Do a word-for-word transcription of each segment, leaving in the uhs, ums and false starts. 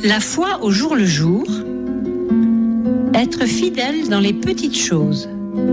La foi au jour le jour, être fidèle dans les petites choses.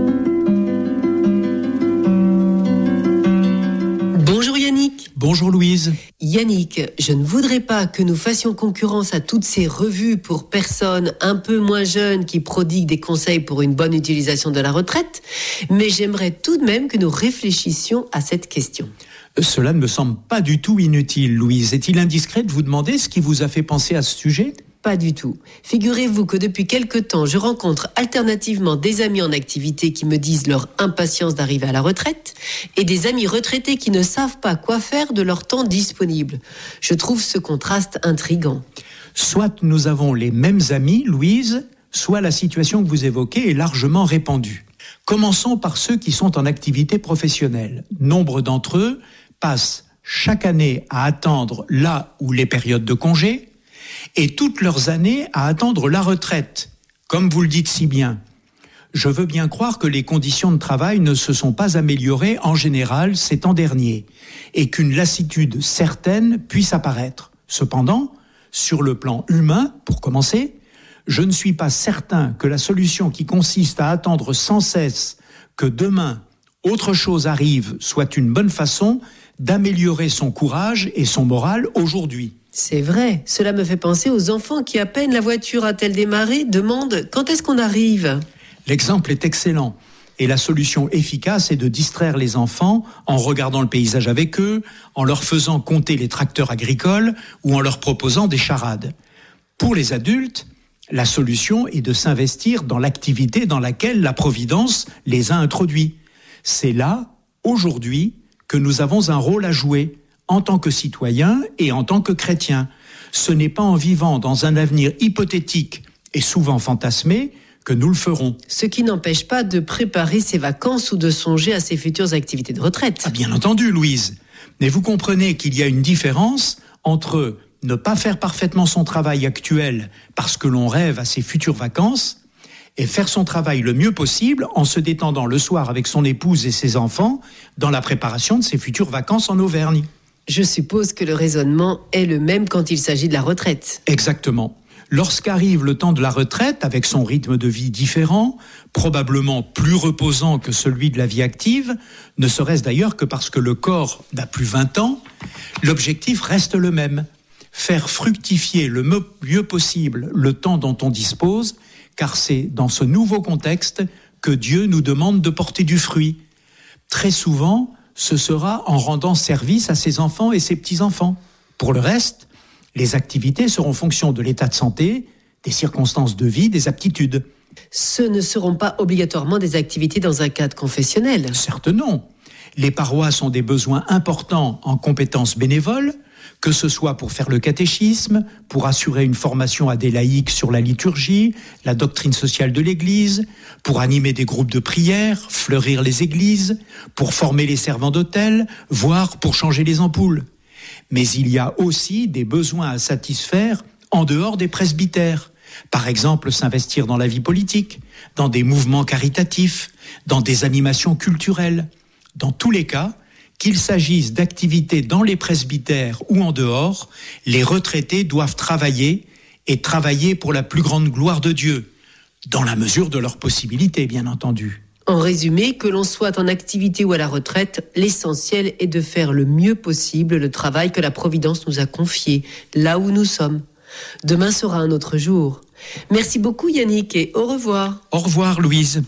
Bonjour Yannick. Bonjour Louise. Yannick, je ne voudrais pas que nous fassions concurrence à toutes ces revues pour personnes un peu moins jeunes qui prodiguent des conseils pour une bonne utilisation de la retraite, mais j'aimerais tout de même que nous réfléchissions à cette question. Cela ne me semble pas du tout inutile, Louise. Est-il indiscret de vous demander ce qui vous a fait penser à ce sujet ? Pas du tout. Figurez-vous que depuis quelque temps, je rencontre alternativement des amis en activité qui me disent leur impatience d'arriver à la retraite et des amis retraités qui ne savent pas quoi faire de leur temps disponible. Je trouve ce contraste intriguant. Soit nous avons les mêmes amis, Louise, soit la situation que vous évoquez est largement répandue. Commençons par ceux qui sont en activité professionnelle. Nombre d'entre eux passent chaque année à attendre la ou les périodes de congé et toutes leurs années à attendre la retraite, comme vous le dites si bien. Je veux bien croire que les conditions de travail ne se sont pas améliorées en général ces temps derniers et qu'une lassitude certaine puisse apparaître. Cependant, sur le plan humain, pour commencer, je ne suis pas certain que la solution qui consiste à attendre sans cesse que demain autre chose arrive soit une bonne façon d'améliorer son courage et son moral aujourd'hui. C'est vrai, cela me fait penser aux enfants qui, à peine la voiture a-t-elle démarré, demandent quand est-ce qu'on arrive ? L'exemple est excellent. Et la solution efficace est de distraire les enfants en regardant le paysage avec eux, en leur faisant compter les tracteurs agricoles ou en leur proposant des charades. Pour les adultes, la solution est de s'investir dans l'activité dans laquelle la Providence les a introduits. C'est là, aujourd'hui, que nous avons un rôle à jouer en tant que citoyens et en tant que chrétiens. Ce n'est pas en vivant dans un avenir hypothétique et souvent fantasmé que nous le ferons. Ce qui n'empêche pas de préparer ses vacances ou de songer à ses futures activités de retraite. Ah, bien entendu, Louise. Mais vous comprenez qu'il y a une différence entre ne pas faire parfaitement son travail actuel parce que l'on rêve à ses futures vacances et faire son travail le mieux possible en se détendant le soir avec son épouse et ses enfants dans la préparation de ses futures vacances en Auvergne. Je suppose que le raisonnement est le même quand il s'agit de la retraite. Exactement. Lorsqu'arrive le temps de la retraite, avec son rythme de vie différent, probablement plus reposant que celui de la vie active, ne serait-ce d'ailleurs que parce que le corps n'a plus vingt ans, l'objectif reste le même. Faire fructifier le mieux possible le temps dont on dispose, car c'est dans ce nouveau contexte que Dieu nous demande de porter du fruit. Très souvent, ce sera en rendant service à ses enfants et ses petits-enfants. Pour le reste, les activités seront fonction de l'état de santé, des circonstances de vie, des aptitudes. Ce ne seront pas obligatoirement des activités dans un cadre confessionnel. Certes non. Les paroisses ont des besoins importants en compétences bénévoles, que ce soit pour faire le catéchisme, pour assurer une formation à des laïcs sur la liturgie, la doctrine sociale de l'Église, pour animer des groupes de prière, fleurir les églises, pour former les servants d'autel, voire pour changer les ampoules. Mais il y a aussi des besoins à satisfaire en dehors des presbytères. Par exemple, s'investir dans la vie politique, dans des mouvements caritatifs, dans des animations culturelles. Dans tous les cas, qu'il s'agisse d'activités dans les presbytères ou en dehors, les retraités doivent travailler et travailler pour la plus grande gloire de Dieu, dans la mesure de leurs possibilités, bien entendu. En résumé, que l'on soit en activité ou à la retraite, l'essentiel est de faire le mieux possible le travail que la Providence nous a confié, là où nous sommes. Demain sera un autre jour. Merci beaucoup Yannick et au revoir. Au revoir Louise.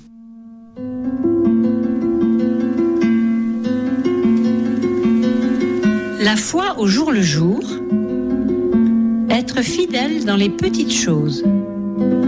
La foi au jour le jour, être fidèle dans les petites choses.